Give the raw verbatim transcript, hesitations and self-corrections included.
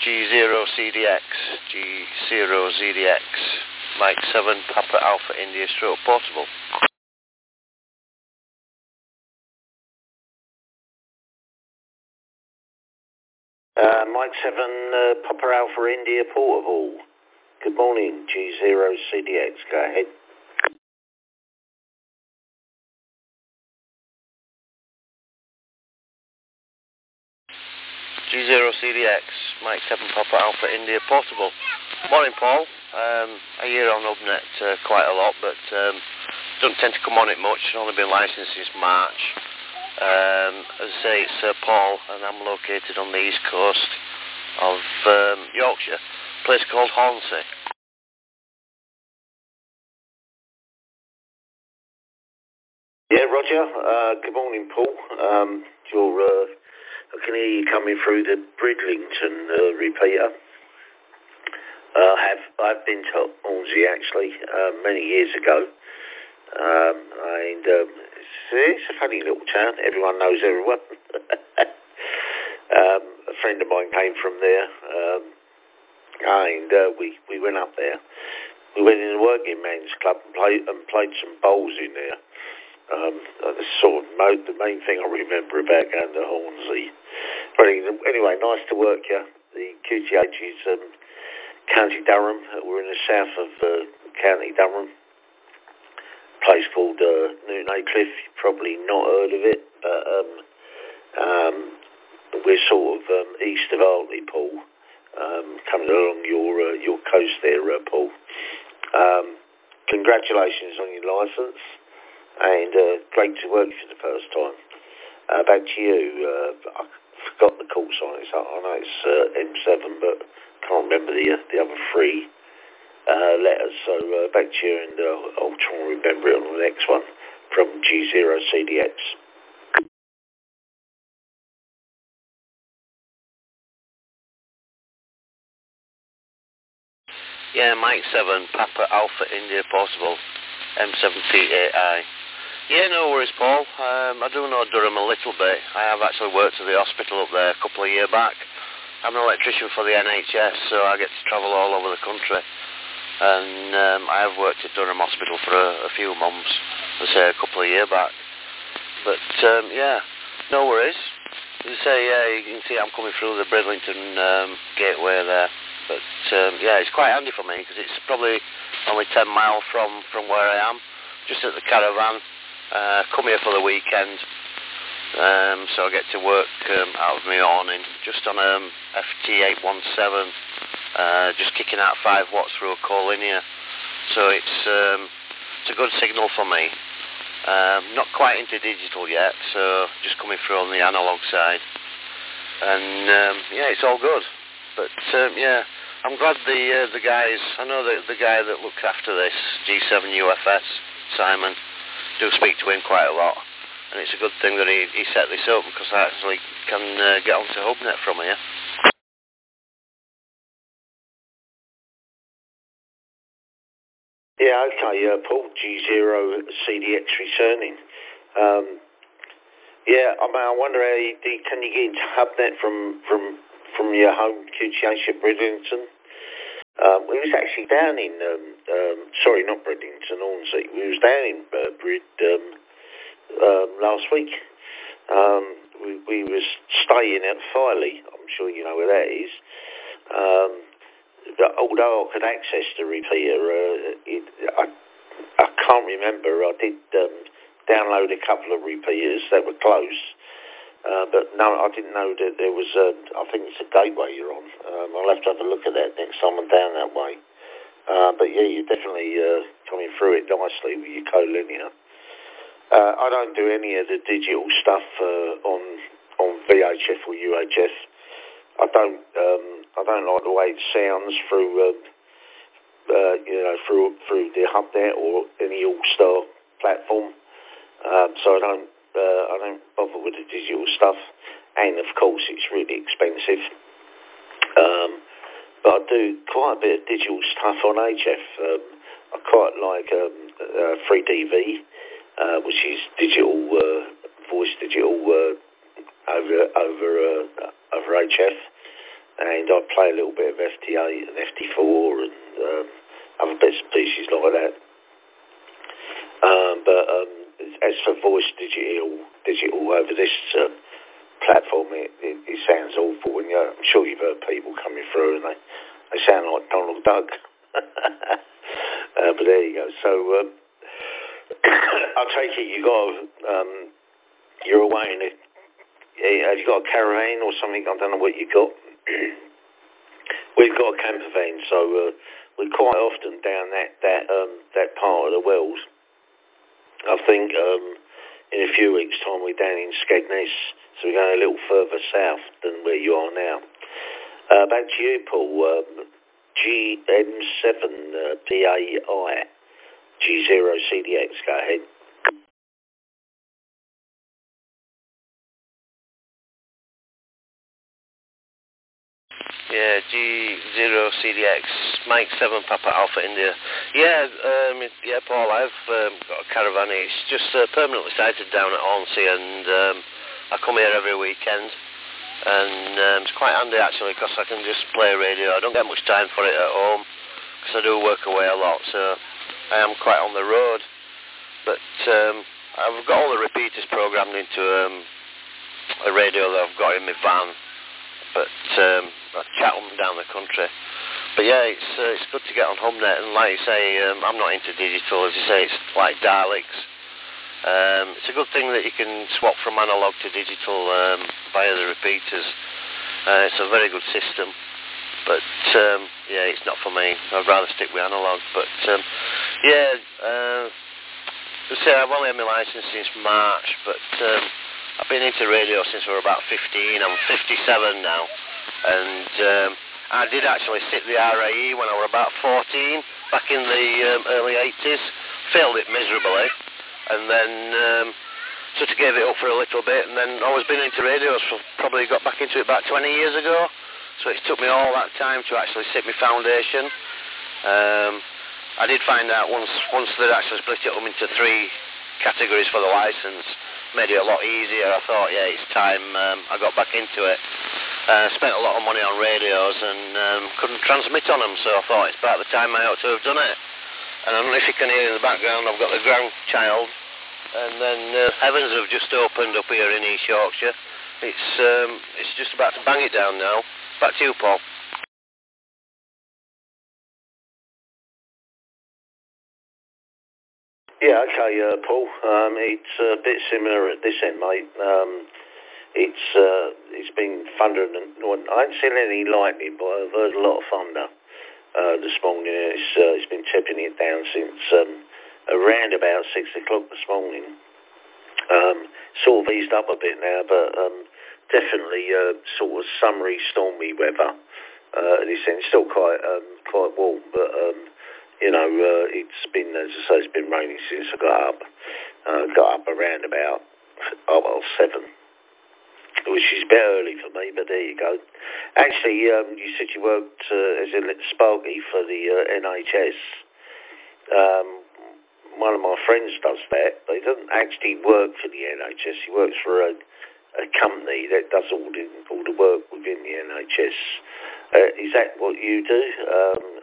G zero C D X, G zero Z D X, Mike seven, Papa Alpha India stroke portable. Uh, Mike seven, uh, Papa Alpha India portable. Good morning, G zero C D X, go ahead. G zero C D X, Mike seven, Papa Alpha India portable. Morning, Paul. Um, I hear on Hubnet uh, quite a lot, but um, don't tend to come on it much. I've only been licensed since March. Um, as I say, it's uh, Paul, and I'm located on the east coast of um, Yorkshire, a place called Hornsey. Yeah, Roger. Uh, good morning, Paul. Um, you're, uh, I can hear you coming through the Bridlington uh, repeater. Uh, have I've been to Hornsey actually uh, many years ago, um, and um, it's, it's a funny little town. Everyone knows everyone. um, a friend of mine came from there, um, and uh, we we went up there. We went in the working men's club and played and played some bowls in there. Um, that's sort of mo- the main thing I remember about going to Hornsey. But anyway, nice to work here. The Q T H is um, County Durham. We're in the south of uh, County Durham. A place called uh, Newton Aycliffe. You've probably not heard of it, but um, um, we're sort of um, east of Hartlepool, um, coming along your uh, your coast there, uh, Paul. Um, congratulations on your licence, and uh, great to work for the first time. Uh, back to you. Uh, I forgot the call sign. It's, I know it's uh, M seven, but can't remember the uh, the other three uh, letters. So uh, back to you, and uh, I'll try and remember it on the next one from G zero C D X. Yeah, Mike seven, Papa Alpha India portable, M seven P A I. Yeah, no worries, Paul. Um, I do know Durham a little bit. I have actually worked at the hospital up there a couple of years back. I'm an electrician for the N H S, so I get to travel all over the country. And um, I have worked at Durham Hospital for a, a few months, let's say a couple of years back. But um, yeah, no worries. As I say, yeah, you can see I'm coming through the Bridlington um, gateway there. But um, yeah, it's quite handy for me because it's probably only ten miles from, from where I am, just at the caravan. Uh, come here for the weekend, um, so I get to work um, out of my awning, just on um, F T eight one seven, uh, just kicking out five watts through a coal linear. So it's um, it's a good signal for me. Um, not quite into digital yet, so just coming through on the analog side. And um, yeah, it's all good. But um, yeah, I'm glad the uh, the guys. I know that the guy that looks after this G seven U F S, Simon. Do speak to him quite a lot, and it's a good thing that he, he set this up because I actually can uh, get onto Hubnet from here. Yeah, okay, uh, Paul, G zero C D X returning. Um, yeah, I mean, I wonder how you, can you get into Hubnet from from from your home Q T H at Bridlington? Um, we was actually down in, um, um, sorry, not Bridlington, Hornsey. We was down in uh, Brid um, um, last week. Um, we, we was staying at Filey. I'm sure you know where that is. Um, but although I could access the repeater, uh, it, I, I can't remember. I did um, download a couple of repeaters that were close. Uh, but no, I didn't know that there was a, I think it's a gateway you're on. Um, I'll have to have a look at that next time I'm down that way. Uh, but yeah, you're definitely uh, coming through it nicely with your collinear. Uh, I don't do any of the digital stuff uh, on on V H F or U H F. I don't um, I don't like the way it sounds through uh, uh, you know through through the Hubnet or any All-Star platform. Um, so I don't. Uh, I don't bother with the digital stuff, and of course it's really expensive. Um, but I do quite a bit of digital stuff on H F. Um, I quite like um, uh, three D V, uh, which is digital uh, voice digital uh, over over uh, over H F, and I play a little bit of F T eight and F T four and um, other bits and pieces like that. Um, but um, as for voice digital, digital over this uh, platform, it, it, it sounds awful. And yeah, I'm sure you've heard people coming through and they, they sound like Donald Duck. uh, but there you go. So um, I'll take it you got um, you're away in it. Have you got a caravan or something? I don't know what you got. We've got a camper van, so uh, we're quite often down that that um, that part of the Wells. I think um, in a few weeks' time we're down in Skegness, so we're going a little further south than where you are now. Uh, back to you, Paul. Um, G M seven uh, P A I G zero C D X. Go ahead. Yeah, G zero C D X, Mike seven Papa Alpha India. Yeah, um, yeah, Paul, I've um, got a caravan. It's just uh, permanently sited down at Hornsey, and um, I come here every weekend. And um, it's quite handy actually, because I can just play radio. I don't get much time for it at home, because I do work away a lot, so I am quite on the road. But um, I've got all the repeaters programmed into um, a radio that I've got in my van. But um, I chat them down the country. But yeah, it's uh, it's good to get on HumbNet, and like you say, um, I'm not into digital. As you say, it's like Daleks. Um, it's a good thing that you can swap from analog to digital um, via the repeaters. Uh, it's a very good system. But um, yeah, it's not for me. I'd rather stick with analog. But um, yeah, uh, as I say, I've only had my licence since March, but um, I've been into radio since I was about fifteen. I'm fifty-seven now, and um, I did actually sit the R A E when I was about fourteen, back in the um, early eighties. Failed it miserably, and then um, sort of gave it up for a little bit, and then always been into radio, so probably got back into it about twenty years ago. So it took me all that time to actually sit my foundation. Um, I did find out once once they'd actually split it up into three categories for the licence, made it a lot easier. I thought, yeah, it's time um, I got back into it. Uh, spent a lot of money on radios and um, couldn't transmit on them, so I thought it's about the time I ought to have done it. And I don't know if you can hear in the background, I've got the grandchild, and then uh, heavens have just opened up here in East Yorkshire. It's um, it's just about to bang it down now. Back to you, Paul. Yeah, okay, uh, Paul. Um, it's a bit similar at this end, mate. Um, it's uh, it's been thunder, and well, I haven't seen any lightning, but I've heard a lot of thunder uh, this morning. It's uh, it's been tipping it down since um, around about six o'clock this morning. Um, sort of eased up a bit now, but um, definitely uh, sort of summery, stormy weather. Uh, this end, still quite um, quite warm, but. Um, You know, uh, it's been, as I say, it's been raining since I got up. Uh, got up around about, oh, well, seven, which is a bit early for me, but there you go. Actually, um, you said you worked uh, as a Sparky for the uh, N H S. Um, one of my friends does that, but he doesn't actually work for the N H S. He works for a, a company that does all the, all the work within the N H S. Uh, is that what you do? Um,